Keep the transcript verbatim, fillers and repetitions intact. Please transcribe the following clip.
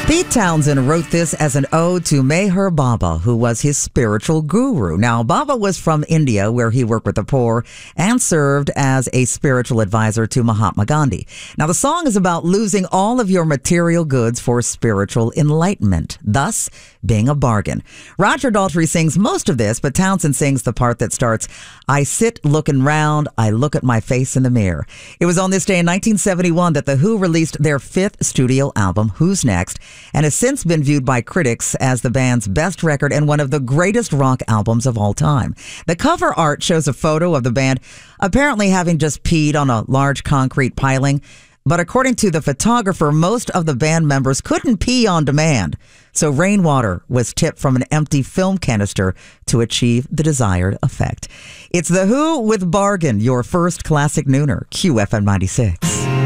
Pete Townsend wrote this as an ode to Meher Baba, who was his spiritual guru. Now, Baba was from India, where he worked with the poor and served as a spiritual advisor to Mahatma Gandhi. Now, the song is about losing all of your material goods for spiritual enlightenment, thus being a bargain. Roger Daltrey sings most of this, but Townsend sings the part that starts, I sit looking round, I look at my face in the mirror. It was on this day in nineteen seventy-one that The Who released their fifth studio album, Who's Next, and has since been viewed by critics as the band's best record and one of the greatest rock albums of all time. The cover art shows a photo of the band apparently having just peed on a large concrete piling, but according to the photographer, most of the band members couldn't pee on demand, so rainwater was tipped from an empty film canister to achieve the desired effect. It's The Who with Bargain, your first classic nooner, Q F M ninety-six.